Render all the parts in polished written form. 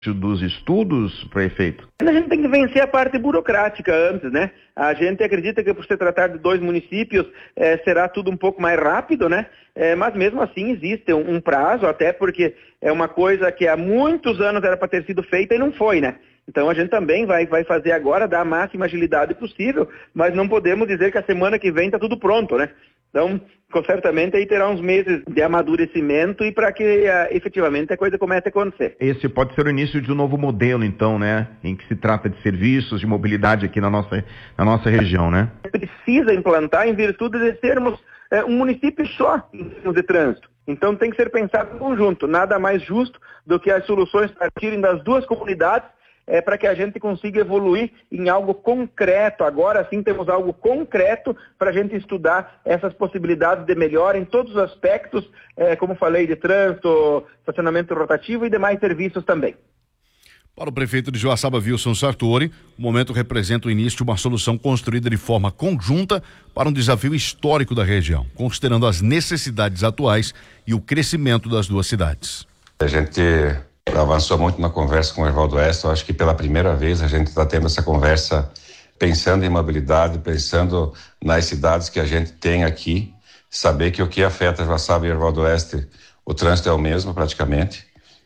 dos estudos, prefeito? A gente tem que vencer a parte burocrática antes, né? A gente acredita que por se tratar de 2 municípios será tudo um pouco mais rápido, né? Mas mesmo assim existe um prazo, até porque é uma coisa que há muitos anos era para ter sido feita e não foi, né? Então a gente também vai fazer agora, dar a máxima agilidade possível, mas não podemos dizer que a semana que vem está tudo pronto, né? Então, certamente aí terá uns meses de amadurecimento e para que efetivamente a coisa comece a acontecer. Esse pode ser o início de um novo modelo, então, né? Em que se trata de serviços, de mobilidade aqui na nossa região, né? Precisa implantar em virtude de sermos um município só em termos de trânsito. Então tem que ser pensado em conjunto. Nada mais justo do que as soluções partirem das 2 comunidades para que a gente consiga evoluir em algo concreto. Agora sim temos algo concreto para a gente estudar essas possibilidades de melhora em todos os aspectos, como falei, de trânsito, estacionamento rotativo e demais serviços também. Para o prefeito de Joaçaba, Wilson Sartori, o momento representa o início de uma solução construída de forma conjunta para um desafio histórico da região, considerando as necessidades atuais e o crescimento das 2 cidades. A gente avançou muito na conversa com o Hervaldo Oeste. Eu acho que pela primeira vez a gente está tendo essa conversa pensando em mobilidade, pensando nas cidades que a gente tem aqui, saber que o que afeta Joaçaba e Hervaldo Oeste, o trânsito é o mesmo praticamente.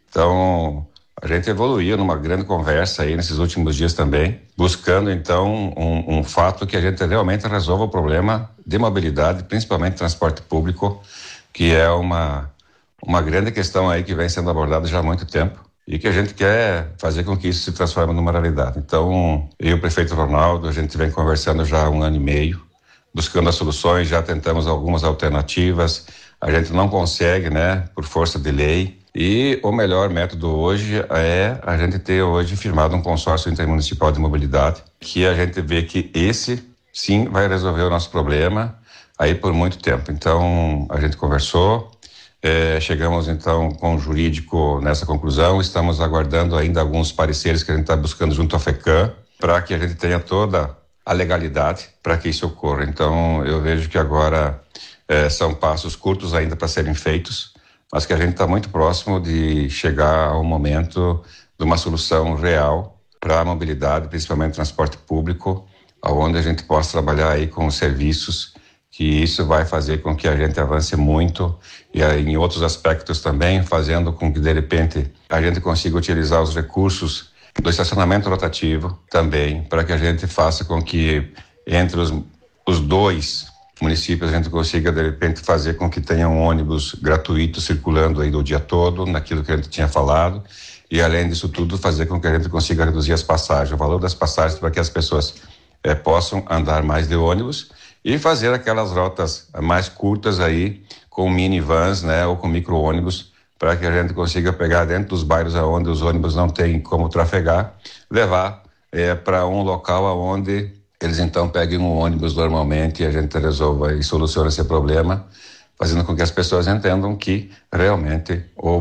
Então a gente evoluiu numa grande conversa aí nesses últimos dias também, buscando então um fato que a gente realmente resolva o problema de mobilidade, principalmente transporte público, que é uma grande questão aí que vem sendo abordada já há muito tempo e que a gente quer fazer com que isso se transforme numa realidade. Então, eu e o prefeito Ronaldo, a gente vem conversando já há 1 ano e meio, buscando as soluções, já tentamos algumas alternativas, a gente não consegue, né, por força de lei, e o melhor método hoje é a gente ter hoje firmado um consórcio intermunicipal de mobilidade, que a gente vê que esse, sim, vai resolver o nosso problema aí por muito tempo. Então, a gente conversou, chegamos então com o jurídico nessa conclusão, estamos aguardando ainda alguns pareceres que a gente está buscando junto à FECAM, para que a gente tenha toda a legalidade para que isso ocorra. Então eu vejo que agora são passos curtos ainda para serem feitos, mas que a gente está muito próximo de chegar ao momento de uma solução real para a mobilidade, principalmente transporte público, onde a gente possa trabalhar aí com os serviços, que isso vai fazer com que a gente avance muito e em outros aspectos também, fazendo com que de repente a gente consiga utilizar os recursos do estacionamento rotativo também, para que a gente faça com que entre os 2 municípios a gente consiga de repente fazer com que tenha um ônibus gratuito circulando aí o dia todo, naquilo que a gente tinha falado, e além disso tudo fazer com que a gente consiga reduzir as passagens, o valor das passagens, para que as pessoas possam andar mais de ônibus e fazer aquelas rotas mais curtas aí com minivans, né, ou com micro-ônibus, para que a gente consiga pegar dentro dos bairros onde os ônibus não têm como trafegar, levar para um local onde eles então peguem um ônibus normalmente e a gente resolva e soluciona esse problema, fazendo com que as pessoas entendam que realmente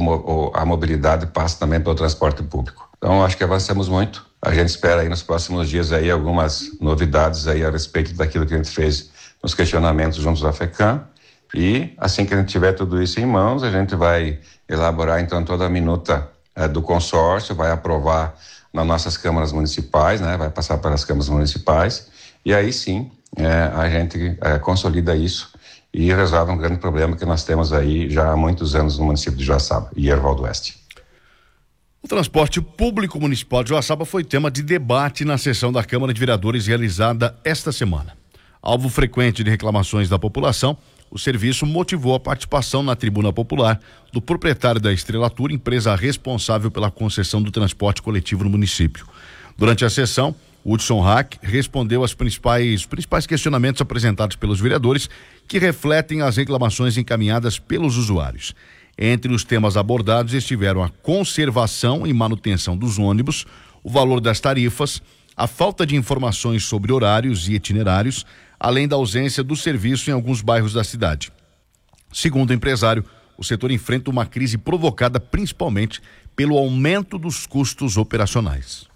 a mobilidade passa também pelo transporte público. Então acho que avançamos muito. A gente espera aí nos próximos dias aí algumas novidades aí a respeito daquilo que a gente fez nos questionamentos juntos à FECAM, e assim que a gente tiver tudo isso em mãos, a gente vai elaborar então toda a minuta do consórcio, vai aprovar nas nossas câmaras municipais, né? Vai passar pelas câmaras municipais, e aí sim a gente consolida isso e resolve um grande problema que nós temos aí já há muitos anos no município de Joaçaba e Hervaldo Oeste. O transporte público municipal de Joaçaba foi tema de debate na sessão da Câmara de Vereadores realizada esta semana. Alvo frequente de reclamações da população, o serviço motivou a participação na tribuna popular do proprietário da Estrela Tour, empresa responsável pela concessão do transporte coletivo no município. Durante a sessão, Hudson Hack respondeu aos principais questionamentos apresentados pelos vereadores, que refletem as reclamações encaminhadas pelos usuários. Entre os temas abordados estiveram a conservação e manutenção dos ônibus, o valor das tarifas, a falta de informações sobre horários e itinerários, além da ausência do serviço em alguns bairros da cidade. Segundo o empresário, o setor enfrenta uma crise provocada principalmente pelo aumento dos custos operacionais.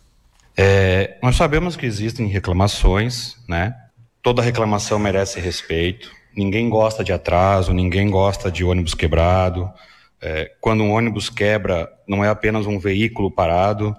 Nós sabemos que existem reclamações, né? Toda reclamação merece respeito. Ninguém gosta de atraso, ninguém gosta de ônibus quebrado, Quando um ônibus quebra, não é apenas um veículo parado,